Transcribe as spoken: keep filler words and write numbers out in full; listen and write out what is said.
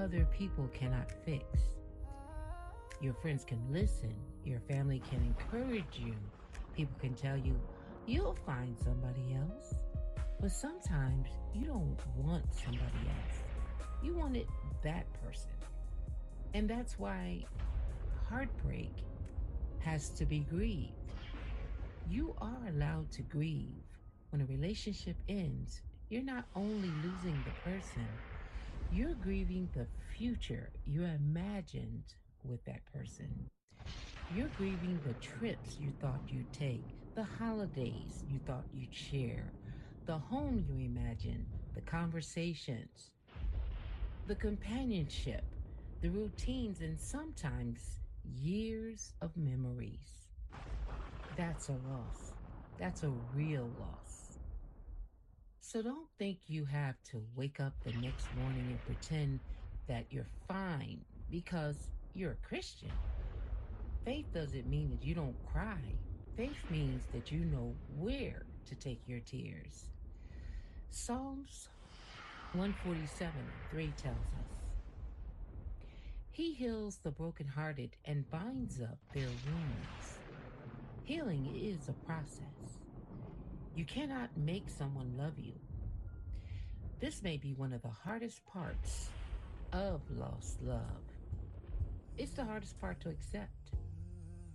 other people cannot fix. Your friends can listen, your family can encourage you, people can tell you, you'll find somebody else. But sometimes you don't want somebody else. You wanted that person. And that's why heartbreak has to be grieved. You are allowed to grieve. When a relationship ends, you're not only losing the person, you're grieving the future you imagined with that person. You're grieving the trips you thought you'd take, the holidays you thought you'd share, the home you imagined, the conversations, the companionship, the routines, and sometimes years of memories. That's a loss. That's a real loss. So don't think you have to wake up the next morning and pretend that you're fine because you're a Christian. Faith doesn't mean that you don't cry. Faith means that you know where to take your tears. Psalms one forty-seven three tells us, He heals the brokenhearted and binds up their wounds. Healing is a process. You cannot make someone love you. This may be one of the hardest parts of lost love. It's the hardest part to accept.